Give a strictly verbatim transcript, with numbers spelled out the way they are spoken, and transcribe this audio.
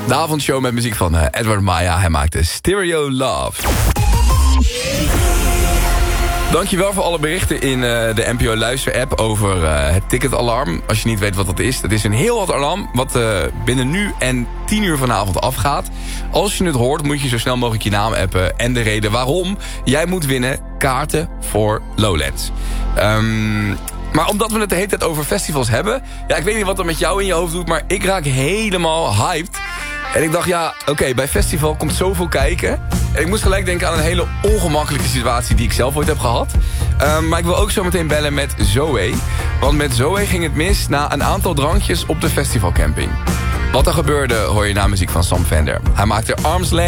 De avondshow met muziek van uh, Edward Maya. Hij maakte Stereo Love. Dankjewel voor alle berichten in uh, de N P O Luister-app over uh, het ticketalarm. Als je niet weet wat dat is. Dat is een heel wat alarm wat uh, binnen nu en tien uur vanavond afgaat. Als je het hoort moet je zo snel mogelijk je naam appen. En de reden waarom. Jij moet winnen kaarten voor Lowlands. Um, maar omdat we het de hele tijd over festivals hebben. Ja, ik weet niet wat dat met jou in je hoofd doet. Maar ik raak helemaal hyped. En ik dacht, ja, oké, okay, bij festival komt zoveel kijken. En ik moest gelijk denken aan een hele ongemakkelijke situatie die ik zelf ooit heb gehad. Um, maar ik wil ook zo meteen bellen met Zoe. Want met Zoe ging het mis na een aantal drankjes op de festivalcamping. Wat er gebeurde hoor je na muziek van Sam Fender. Hij maakte Arms Length.